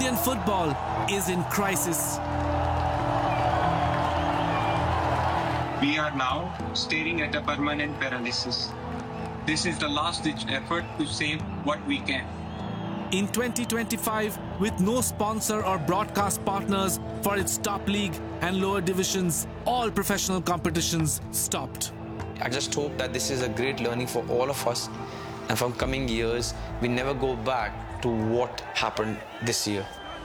Indian football is in crisis. We are now staring at a permanent paralysis. This is the last-ditch effort to save what we can. In 2025, with no sponsor or broadcast partners for its top league and lower divisions, all professional competitions stopped. I just hope that this is a great learning for all of us, and from coming years, we never go back to what happened this year.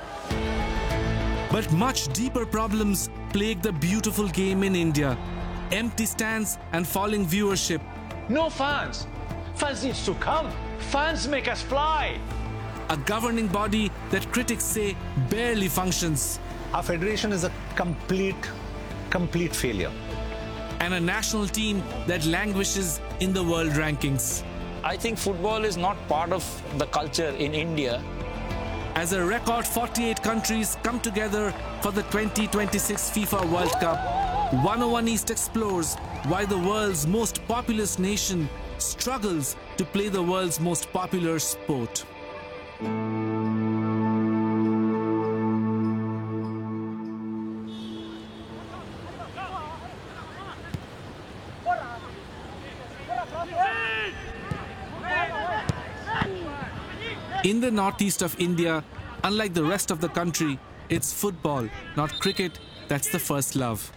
But much deeper problems plague the beautiful game in India. Empty stands and falling viewership. No fans. Fans needs to come. Fans make us fly. A governing body that critics say barely functions. Our federation is a complete failure. And a national team that languishes in the world rankings. I think football is not part of the culture in India. As a record 48 countries come together for the 2026 FIFA World Cup, 101 East explores why the world's most populous nation struggles to play the world's most popular sport. In the northeast of India, unlike the rest of the country, it's football, not cricket, that's the first love.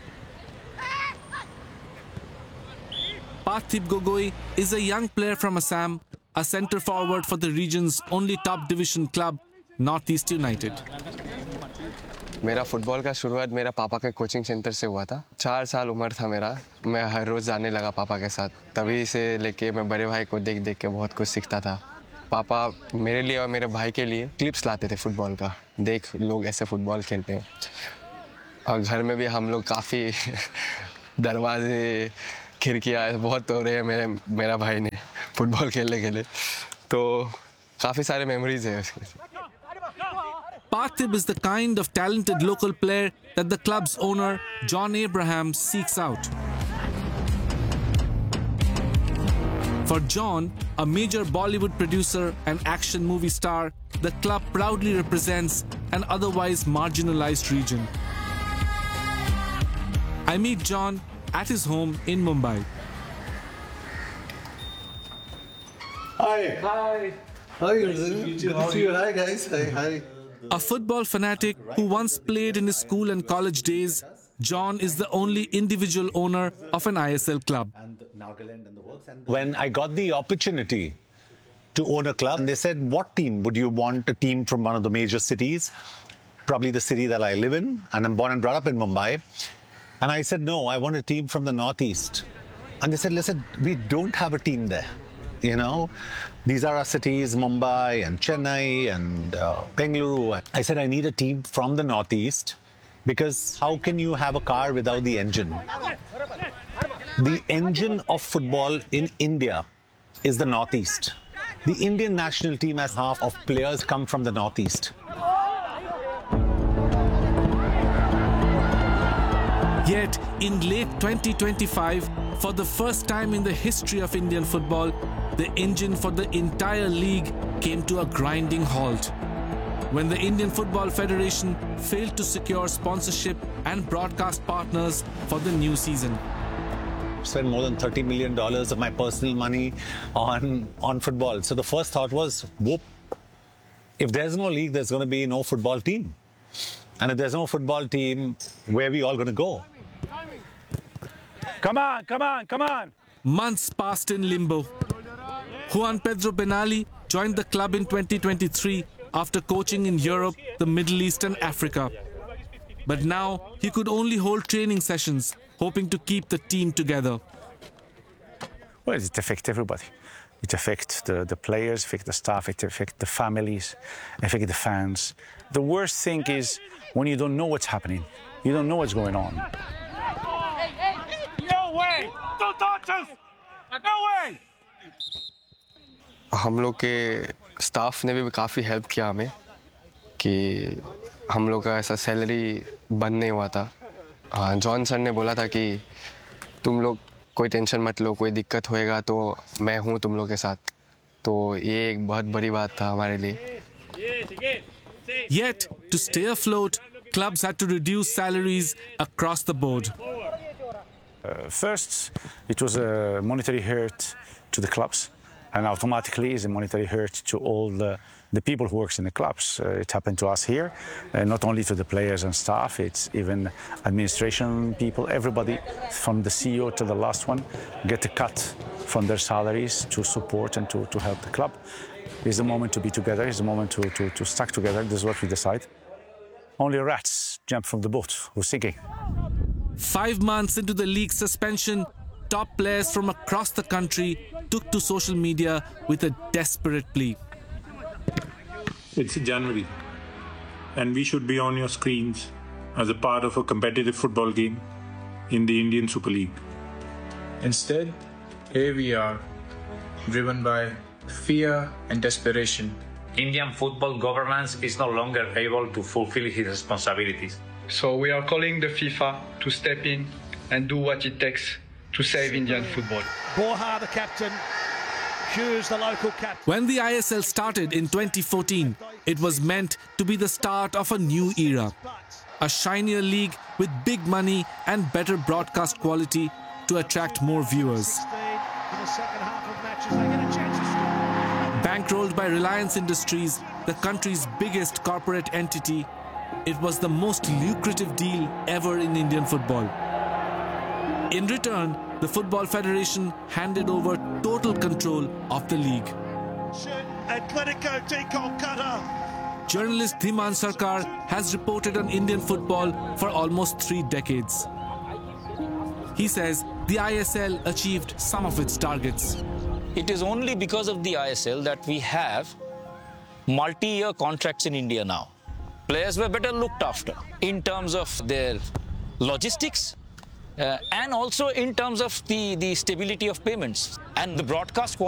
Parthiv Gogoi is a young player from Assam, a centre forward for the region's only top division club, Northeast United. मेरा football का शुरुआत मेरा पापा के coaching centre से हुआ था। 4 साल उम्र था मेरा, मैं हर रोज़ जाने लगा पापा के साथ। तभी से लेके मैं बड़े भाई को देख देख के बहुत कुछ सीखता था। पापा मेरे लिए और मेरे भाई के लिए क्लिप्स लाते थे फुटबॉल का, देख लोग ऐसे फुटबॉल खेलते हैं। और घर में भी हम लोग काफ़ी दरवाजे खिड़कियाँ बहुत तोड़े हैं मेरा भाई ने फुटबॉल खेलने के लिए, तो काफ़ी सारे मेमोरीज हैं उसके। Parthiv is the kind of talented local player that the club's owner, John Abraham, seeks out. For John, a major Bollywood producer and action movie star, the club proudly represents an otherwise marginalized region. I meet John at his home in Mumbai. Hi. Hi. How are you? Good to see you. Hi, guys. Hi. A football fanatic who once played in his school and college days, John is the only individual owner of an ISL club. When I got the opportunity to own a club, they said, what team would you want? A team from one of the major cities, probably the city that I live in, and I'm born and brought up in Mumbai. And I said, no, I want a team from the Northeast. And they said, listen, we don't have a team there. You know, these are our cities, Mumbai and Chennai and Bengaluru. I said, I need a team from the Northeast, because how can you have a car without the engine? The engine of football in India is the Northeast. The Indian national team has half of players come from the Northeast. Yet, in late 2025, for the first time in the history of Indian football, the engine for the entire league came to a grinding halt when the Indian Football Federation failed to secure sponsorship and broadcast partners for the new season. Spent more than $30 million of my personal money on football. So the first thought was, whoop, if there's no league, there's going to be no football team. And if there's no football team, where are we all going to go? Come on. Months passed in limbo. Juan Pedro Benali joined the club in 2023 after coaching in Europe, the Middle East and Africa. But now he could only hold training sessions, hoping to keep the team together. Well, it affects everybody. It affects the players, affects the staff, it affects the families, affects the fans. The worst thing is when you don't know what's happening. You don't know what's going on. No way! Don't touch us! No way! हम लोग के staff ने भी काफ़ी help किया हमें कि हम लोग का ऐसा सैलरी बंद नहीं हुआ था। हाँ, जॉन सर ने बोला था कि तुम लोग कोई टेंशन मत लो, कोई दिक्कत होएगा तो मैं हूँ तुम लोग के साथ। तो ये एक बहुत बड़ी बात था हमारे लिए। Yet, to stay afloat, clubs had to reduce salaries across the board. First, it was a monetary hurt to the clubs, and automatically is a monetary hurt to all the people who works in the clubs. It happened to us here, not only to the players and staff, it's even administration people, everybody from the CEO to the last one get a cut from their salaries to support and to help the club. It's a moment to be together, it's a moment to stick together, this is what we decide. Only rats jump from the boat, who's sinking. 5 months into the league suspension, top players from across the country took to social media with a desperate plea. It's January, and we should be on your screens as a part of a competitive football game in the Indian Super League. Instead, here we are, driven by fear and desperation. Indian football governance is no longer able to fulfill its responsibilities. So we are calling the FIFA to step in and do what it takes to save Indian football. Borja, the captain. Hughes, the local captain. When the ISL started in 2014, it was meant to be the start of a new era. A shinier league with big money and better broadcast quality to attract more viewers. Bankrolled by Reliance Industries, the country's biggest corporate entity, it was the most lucrative deal ever in Indian football. In return, the Football Federation handed over total control of the league. Atletico de Kolkata. Journalist Dhiman Sarkar has reported on Indian football for almost 3 decades. He says the ISL achieved some of its targets. It is only because of the ISL that we have multi-year contracts in India now. Players were better looked after in terms of their logistics and also in terms of the stability of payments and the broadcast quality.